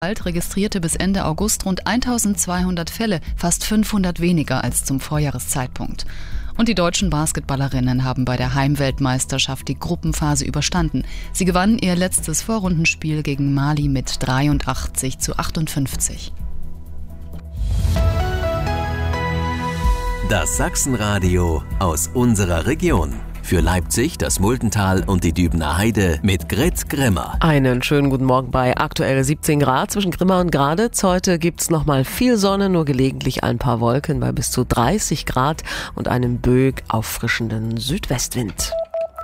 registrierte bis Ende August rund 1200 Fälle, fast 500 weniger als zum Vorjahreszeitpunkt. Und die deutschen Basketballerinnen haben bei der Heimweltmeisterschaft die Gruppenphase überstanden. Sie gewannen ihr letztes Vorrundenspiel gegen Mali mit 83:58. Das Sachsenradio aus unserer Region. Für Leipzig, das Multental und die Dübener Heide mit Grit Grimmer. Einen schönen guten Morgen bei aktuell 17 Grad zwischen Grimma und Graditz. Heute gibt's nochmal viel Sonne, nur gelegentlich ein paar Wolken bei bis zu 30 Grad und einem böig auffrischenden Südwestwind.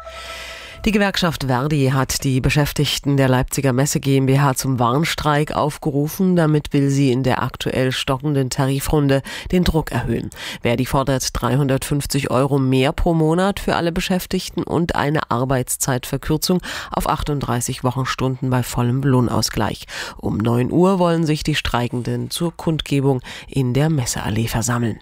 Die Gewerkschaft ver.di hat die Beschäftigten der Leipziger Messe GmbH zum Warnstreik aufgerufen. Damit will sie in der aktuell stockenden Tarifrunde den Druck erhöhen. ver.di fordert 350 € mehr pro Monat für alle Beschäftigten und eine Arbeitszeitverkürzung auf 38 Wochenstunden bei vollem Lohnausgleich. Um 9 Uhr wollen sich die Streikenden zur Kundgebung in der Messeallee versammeln.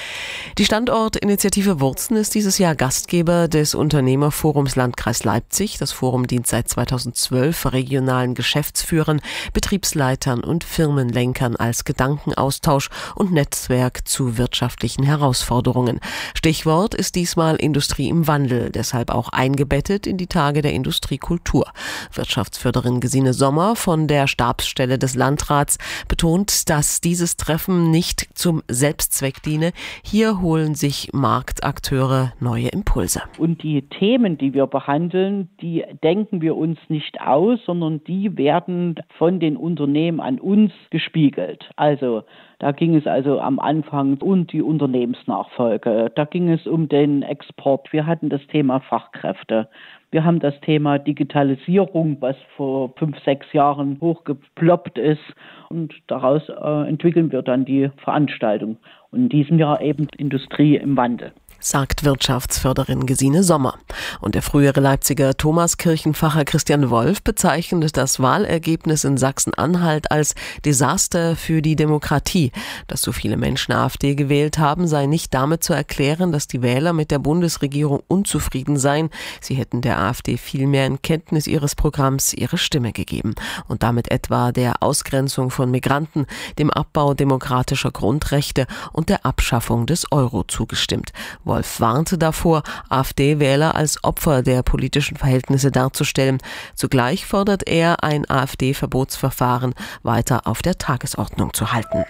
Die Standortinitiative Wurzen ist dieses Jahr Gastgeber des Unternehmerforums Landkreis Leipzig. Das Forum dient seit 2012 regionalen Geschäftsführern, Betriebsleitern und Firmenlenkern als Gedankenaustausch und Netzwerk zu wirtschaftlichen Herausforderungen. Stichwort ist diesmal Industrie im Wandel, deshalb auch eingebettet in die Tage der Industriekultur. Wirtschaftsförderin Gesine Sommer von der Stabsstelle des Landrats betont, dass dieses Treffen nicht zum Selbstzweck diene. Hier holen sich Marktakteure neue Impulse. Und die Themen, die wir behandeln, die denken wir uns nicht aus, sondern die werden von den Unternehmen an uns gespiegelt. Also da ging es also am Anfang um die Unternehmensnachfolge, da ging es um den Export, wir hatten das Thema Fachkräfte. Wir haben das Thema Digitalisierung, was vor 5-6 Jahren hochgeploppt ist. Und daraus entwickeln wir dann die Veranstaltung. Und in diesem Jahr eben Industrie im Wandel. Sagt Wirtschaftsförderin Gesine Sommer. Und der frühere Leipziger Thomaskirchenpfarrer Christian Wolf bezeichnet das Wahlergebnis in Sachsen-Anhalt als Desaster für die Demokratie. Dass so viele Menschen AfD gewählt haben, sei nicht damit zu erklären, dass die Wähler mit der Bundesregierung unzufrieden seien. Sie hätten der AfD vielmehr in Kenntnis ihres Programms ihre Stimme gegeben und damit etwa der Ausgrenzung von Migranten, dem Abbau demokratischer Grundrechte und der Abschaffung des Euro zugestimmt. Wolf warnte davor, AfD-Wähler als Opfer der politischen Verhältnisse darzustellen. Zugleich fordert er, ein AfD-Verbotsverfahren weiter auf der Tagesordnung zu halten.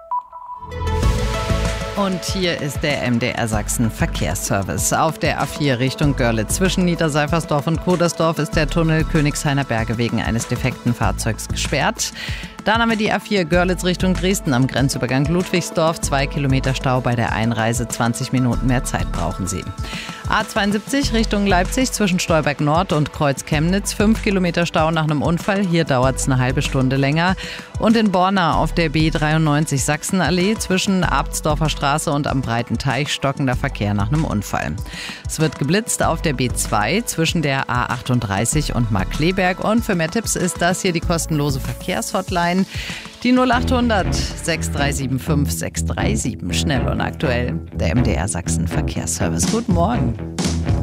Und hier ist der MDR Sachsen Verkehrsservice. Auf der A4 Richtung Görlitz zwischen Niederseifersdorf und Kodersdorf ist der Tunnel Königshainer Berge wegen eines defekten Fahrzeugs gesperrt. Dann haben wir die A4 Görlitz Richtung Dresden am Grenzübergang Ludwigsdorf. 2 Kilometer Stau bei der Einreise, 20 Minuten mehr Zeit brauchen Sie. A72 Richtung Leipzig zwischen Stolberg Nord und Kreuz Chemnitz. 5 Kilometer Stau nach einem Unfall. Hier dauert es eine halbe Stunde länger. Und in Borna auf der B93 Sachsenallee zwischen Abtsdorfer Straße und am Breiten Teich stockender Verkehr nach einem Unfall. Es wird geblitzt auf der B2 zwischen der A38 und Markkleeberg. Und für mehr Tipps ist das hier die kostenlose Verkehrshotline. Die 0800 6375 637. Schnell und aktuell. Der MDR Sachsen Verkehrsservice. Guten Morgen.